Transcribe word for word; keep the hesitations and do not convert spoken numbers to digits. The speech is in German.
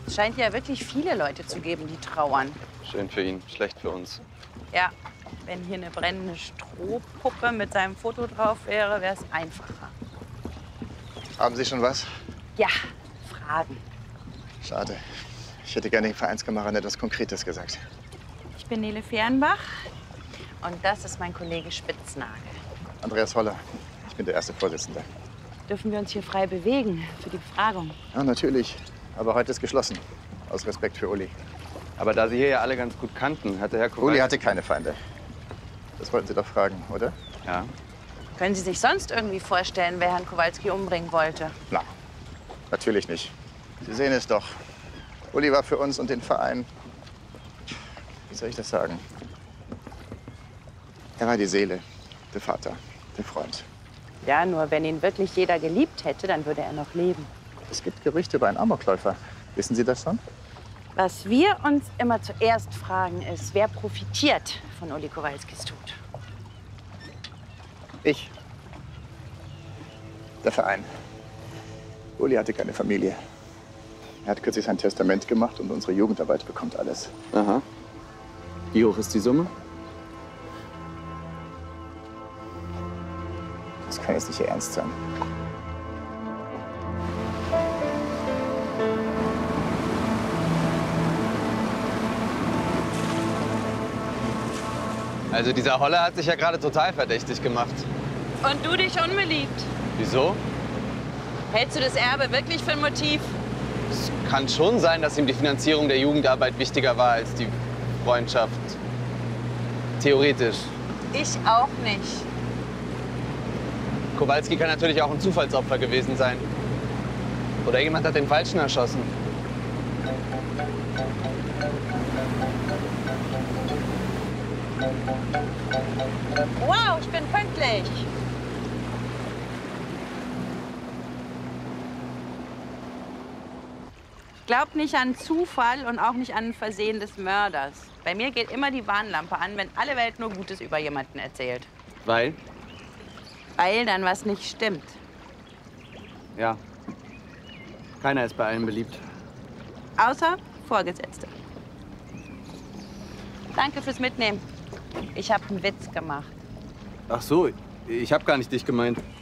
Es scheint ja wirklich viele Leute zu geben, die trauern. Schön für ihn, schlecht für uns. Ja, wenn hier eine brennende Strohpuppe mit seinem Foto drauf wäre, wäre es einfacher. Haben Sie schon was? Ja, Fragen. Schade. Ich hätte gerne den Vereinskameradien etwas Konkretes gesagt. Ich bin Nele Fehrenbach und das ist mein Kollege Spitznagel. Andreas Holler. Ich bin der erste Vorsitzende. Dürfen wir uns hier frei bewegen für die Befragung? Ja, natürlich. Aber heute ist geschlossen. Aus Respekt für Uli. Aber da Sie hier ja alle ganz gut kannten, hatte Herr Kowalski... Uli hatte keine Feinde. Das wollten Sie doch fragen, oder? Ja. Können Sie sich sonst irgendwie vorstellen, wer Herrn Kowalski umbringen wollte? Na, natürlich nicht. Sie sehen es doch. Uli war für uns und den Verein... Wie soll ich das sagen? Er war die Seele, der Vater, der Freund. Ja, nur wenn ihn wirklich jeder geliebt hätte, dann würde er noch leben. Es gibt Gerüchte über einen Amokläufer. Wissen Sie das schon? Was wir uns immer zuerst fragen, ist, wer profitiert von Uli Kowalskis Tod? Ich. Der Verein. Uli hatte keine Familie. Er hat kürzlich sein Testament gemacht und unsere Jugendarbeit bekommt alles. Aha. Wie hoch ist die Summe? Das kann jetzt nicht Ihr Ernst sein. Also dieser Holler hat sich ja gerade total verdächtig gemacht. Und du dich unbeliebt. Wieso? Hältst du das Erbe wirklich für ein Motiv? Es kann schon sein, dass ihm die Finanzierung der Jugendarbeit wichtiger war als die Freundschaft. Theoretisch. Ich auch nicht. Kowalski kann natürlich auch ein Zufallsopfer gewesen sein. Oder jemand hat den Falschen erschossen. Wow, ich bin pünktlich. Ich glaube nicht an Zufall und auch nicht an ein Versehen des Mörders. Bei mir geht immer die Warnlampe an, wenn alle Welt nur Gutes über jemanden erzählt. Weil? Weil dann was nicht stimmt. Ja. Keiner ist bei allen beliebt. Außer Vorgesetzte. Danke fürs Mitnehmen. Ich habe einen Witz gemacht. Ach so, ich habe gar nicht dich gemeint.